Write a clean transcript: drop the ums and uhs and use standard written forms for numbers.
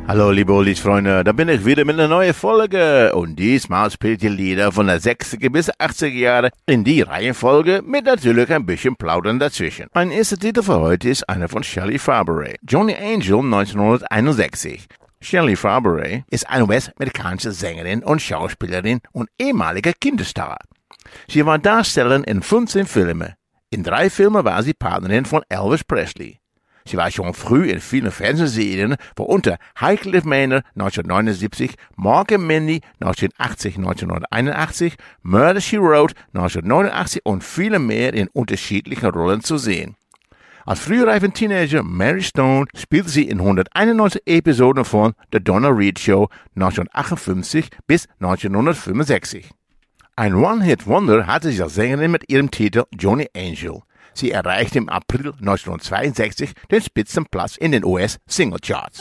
Hallo liebe Oldies-Freunde, da bin ich wieder mit einer neuen Folge und diesmal spielt ihr Lieder von der 60er bis 80er Jahre in die Reihenfolge mit natürlich ein bisschen Plaudern dazwischen. Mein erster Titel für heute ist einer von Shelley Fabares, Johnny Angel 1961. Shelley Fabares ist eine US-amerikanische Sängerin und Schauspielerin und ehemalige Kinderstar. Sie war Darstellerin in 15 Filmen. In 3 Filmen war sie Partnerin von Elvis Presley. Sie war schon früh in vielen Fernsehserien, worunter High Cliff Manor 1979, Mork and Mindy 1981, Murder, She Wrote 1989 und viele mehr in unterschiedlichen Rollen zu sehen. Als frühreifen Teenager Mary Stone spielte sie in 191 Episoden von The Donna Reed Show 1958 bis 1965. Ein One-Hit-Wonder hatte sie als Sängerin mit ihrem Titel Johnny Angel. Sie erreichte im April 1962 den Spitzenplatz in den US-Singlecharts.